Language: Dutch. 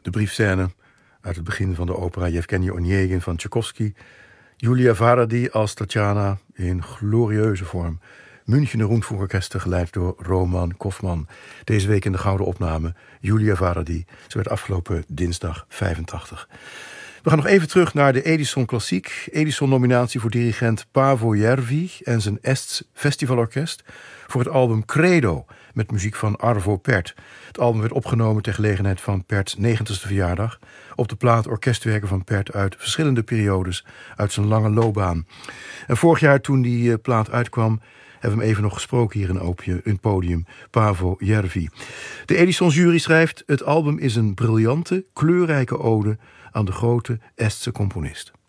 De briefscène uit het begin van de opera Yevgeny Onegin van Tchaikovsky. Julia Varadi als Tatjana in glorieuze vorm. Münchener Rundfunkorkest geleid door Roman Kofman. Deze week in de gouden opname Julia Varadi. Ze werd afgelopen dinsdag 85. We gaan nog even terug naar de Edison Klassiek. Edison-nominatie voor dirigent Paavo Järvi en zijn Ests Festivalorkest voor het album Credo met muziek van Arvo Pärt. Het album werd opgenomen ter gelegenheid van Pärt's 90ste verjaardag. Op de plaat orkestwerken van Pärt uit verschillende periodes uit zijn lange loopbaan. En vorig jaar toen die plaat uitkwam, hebben we hem even nog gesproken hier in een podium, Paavo Järvi. De Edison-jury schrijft: het album is een briljante, kleurrijke ode aan de grote Estse componist.